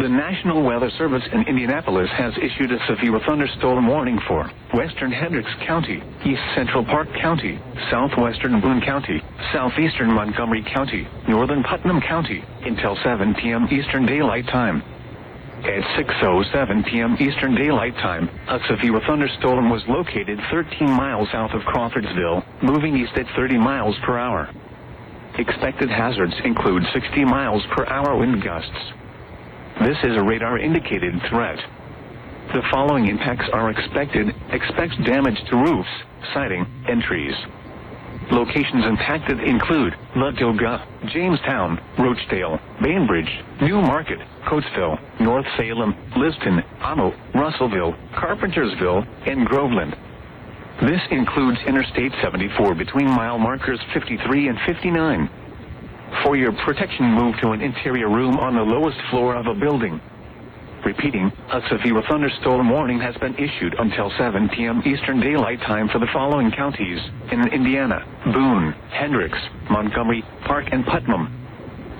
The National Weather Service in Indianapolis has issued a severe thunderstorm warning for western Hendricks County, east central Park County, southwestern Boone County, southeastern Montgomery County, northern Putnam County, until 7 p.m. Eastern Daylight Time. At 6:07 p.m. Eastern Daylight Time, a severe thunderstorm was located 13 miles south of Crawfordsville, moving east at 30 miles per hour. Expected hazards include 60 miles per hour wind gusts. This is a radar-indicated threat. The following impacts are expected. Expect damage to roofs, siding, and trees. Locations impacted include Ladoga, Jamestown, Roachdale, Bainbridge, New Market, Coatesville, North Salem, Liston, Amo, Russellville, Carpentersville, and Groveland. This includes Interstate 74 between mile markers 53 and 59. For your protection, move to an interior room on the lowest floor of a building. Repeating, a severe thunderstorm warning has been issued until 7 p.m. Eastern Daylight Time for the following counties in Indiana: Boone, Hendricks, Montgomery, Park, and Putnam.